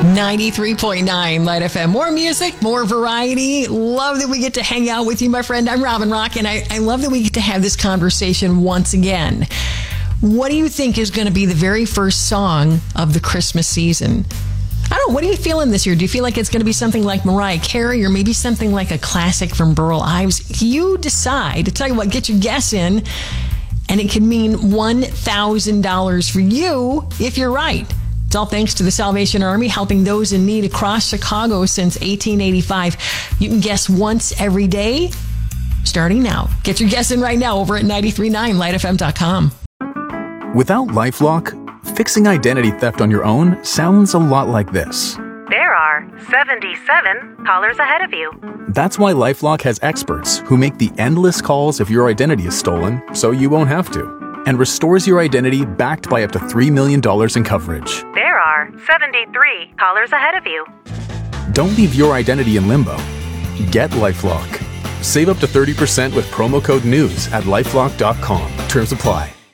93.9 Light FM. More music, more variety. Love that we get to hang out with you, my friend. I'm Robin Rock, and I love that we get to have this conversation once again. What do you think is going to be the very first song of the Christmas season? I don't know. What are you feeling this year? Do you feel like it's going to be something like Mariah Carey or maybe something like a classic from Burl Ives? You decide. Tell you what, get your guess in, and it can mean $1,000 for you if you're right. It's all thanks to the Salvation Army, helping those in need across Chicago since 1885. You can guess once every day, starting now. Get your guess in right now over at 939lightfm.com. Without LifeLock, fixing identity theft on your own sounds a lot like this. There are 77 callers ahead of you. That's why LifeLock has experts who make the endless calls if your identity is stolen so you won't have to, and restores your identity backed by up to $3 million in coverage. There are 73 callers ahead of you. Don't leave your identity in limbo. Get LifeLock. Save up to 30% with promo code NEWS at LifeLock.com. Terms apply.